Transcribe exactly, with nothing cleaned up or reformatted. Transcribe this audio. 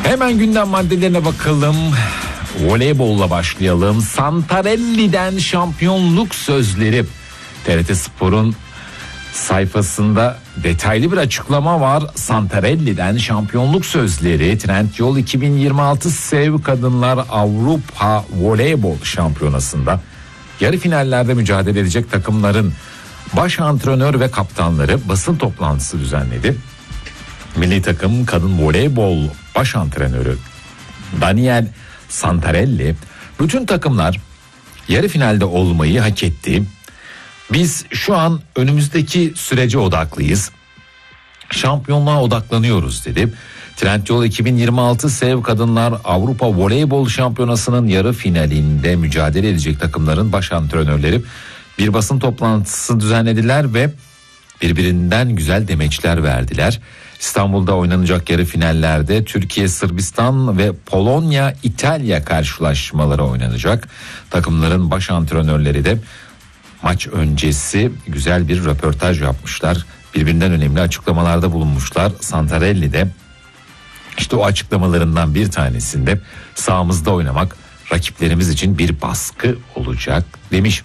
Hemen gündem maddelerine bakalım. Voleybolla başlayalım. Santarelli'den şampiyonluk sözleri. T R T Spor'un sayfasında detaylı bir açıklama var. Santarelli'den şampiyonluk sözleri. Trendyol iki bin yirmi altı Sev Kadınlar Avrupa Voleybol Şampiyonası'nda yarı finallerde mücadele edecek takımların baş antrenör ve kaptanları basın toplantısı düzenledi. Milli takım kadın voleybol baş antrenörü Daniel Santarelli, bütün takımlar yarı finalde olmayı hak etti. Biz şu an önümüzdeki sürece odaklıyız. Şampiyonluğa odaklanıyoruz dedi. Trendyol iki bin yirmi altı Sev Kadınlar Avrupa Voleybol Şampiyonası'nın yarı finalinde mücadele edecek takımların baş antrenörleri bir basın toplantısı düzenlediler ve birbirinden güzel demeçler verdiler. İstanbul'da oynanacak yarı finallerde Türkiye, Sırbistan ve Polonya, İtalya karşılaşmaları oynanacak. Takımların baş antrenörleri de maç öncesi güzel bir röportaj yapmışlar. Birbirinden önemli açıklamalarda bulunmuşlar. Santarelli de işte o açıklamalarından bir tanesinde sahamızda oynamak rakiplerimiz için bir baskı olacak demiş.